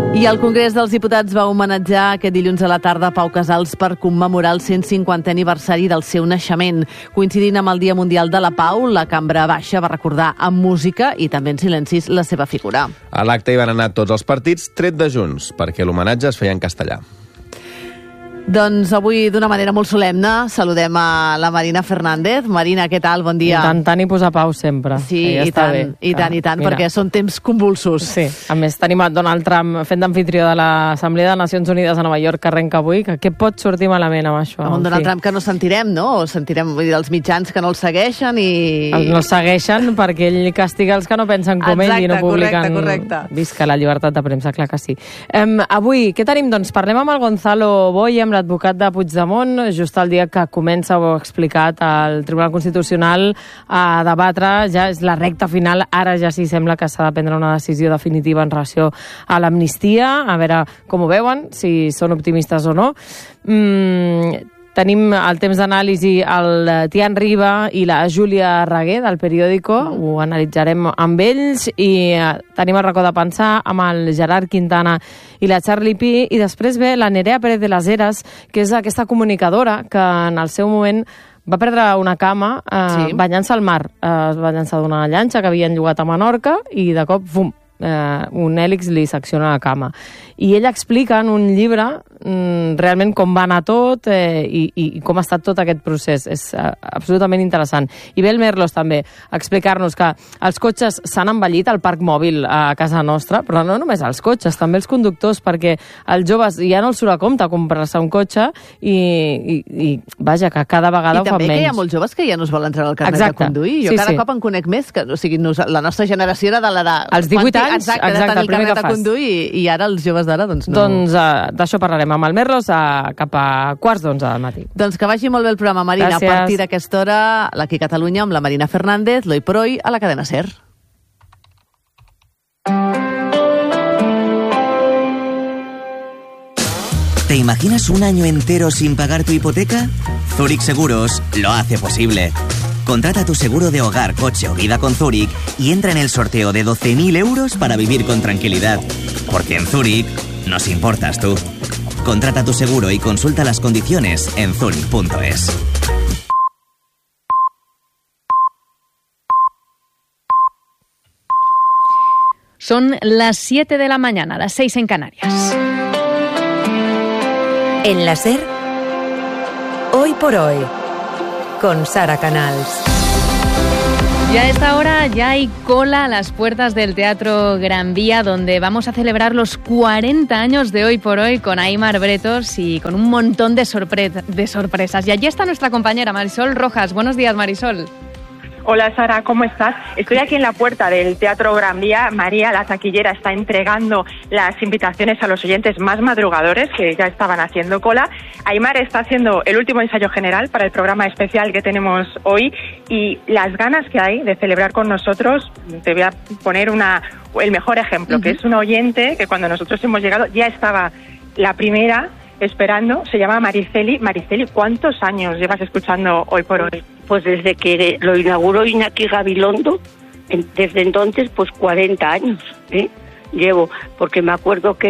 I el Congrés dels Diputats va homenatjar aquest dilluns a la tarda Pau Casals per commemorar el 150è aniversari del seu naixement. Coincidint amb el Dia Mundial de la Pau, la Cambra Baixa va recordar amb música i també en silencis la seva figura. A l'acte hi van anar tots els partits, tret de Junts, perquè l'homenatge es feia en castellà. Doncs avui, d'una manera molt solemne, saludem a la Marina Fernández. Marina, què tal? Bon dia. Intentant i posar pau sempre. Sí, i tant, perquè són temps convulsos. Sí, a més tenim a Donald Trump fent d'amfitrió de l'Assemblea de Nacions Unides a Nova York, que arrenca avui. Què pot sortir malament amb això? Un Donald Trump que no sentirem, no? O sentirem, vull dir, els mitjans que no el segueixen i... No el segueixen perquè ell castiga els que no pensen com ell i no publiquen... Correcte. Visca la llibertat de premsa, clar que sí. Avui, què tenim? Doncs parlem amb el Gonzalo Boye, amb l'advocat de Puigdemont, just el dia que comença, ho ha explicat, el Tribunal Constitucional a debatre, ja és la recta final, ara ja sí sembla que s'ha de prendre una decisió definitiva en relació a l'amnistia, a veure com ho veuen, si són optimistes o no. Tenim el temps d'anàlisi el Tian Riba i la Júlia Reguer del Periódico, ho analitzarem amb ells, i tenim el racó de pensar amb el Gerard Quintana i la Charlie Pi, i després ve la Nerea Pérez de las Heras, que és aquesta comunicadora que en el seu moment va perdre una cama banyant-se al mar. Es va llançar d'una llanxa que havien llogat a Menorca i de cop, fum, un hèlix li secciona la cama. I ella explica en un llibre realment com va anar tot i com ha estat tot aquest procés. És absolutament interessant. I ve el Merlos també a explicar-nos que els cotxes s'han envellit al parc mòbil a casa nostra, però no només els cotxes, també els conductors, perquè els joves ja no els surt a compte comprar-se un cotxe i vaja, que cada vegada ho fan menys. I també que hi ha molts joves que ja no es volen treure el carnet de conduir. Jo cada cop en conec més, que, o sigui, la nostra generació era de l'edat... Els 18 anys, exacte, de tenir el carnet de conduir, i ara els joves d'ara, doncs no... Doncs d'això parlarem amb el Merlos cap a 11:15 del matí. Doncs que vagi molt bé el programa, Marina. Gràcies. A partir d'aquesta hora, l'Aquí Catalunya, amb la Marina Fernández, l'Oi por Hoy, a la cadena SER. ¿Te imaginas un año entero sin pagar tu hipoteca? Zurich Seguros lo hace posible. Contrata tu seguro de hogar, coche o vida con Zurich y entra en el sorteo de 12.000 euros para vivir con tranquilidad. Porque en Zurich nos importas tú. Contrata tu seguro y consulta las condiciones en zurich.es. Son las 7 de la mañana, las 6 en Canarias. En la SER, Hoy por Hoy, con Sara Canals. Y a esta hora ya hay cola a las puertas del Teatro Gran Vía, donde vamos a celebrar los 40 años de Hoy por Hoy con Aimar Bretos y con un montón de sorpresas. Y allí está nuestra compañera Marisol Rojas. Buenos días, Marisol. Hola Sara, ¿cómo estás? Estoy aquí en la puerta del Teatro Gran Vía. María, la taquillera, está entregando las invitaciones a los oyentes más madrugadores que ya estaban haciendo cola. Aimar está haciendo el último ensayo general para el programa especial que tenemos hoy, y las ganas que hay de celebrar con nosotros, te voy a poner el mejor ejemplo, que es una oyente que cuando nosotros hemos llegado ya estaba la primera esperando, se llama Mariceli. Mariceli, ¿cuántos años llevas escuchando Hoy por Hoy? Pues desde que lo inauguró Iñaki Gabilondo, desde entonces pues 40 años, llevo, porque me acuerdo que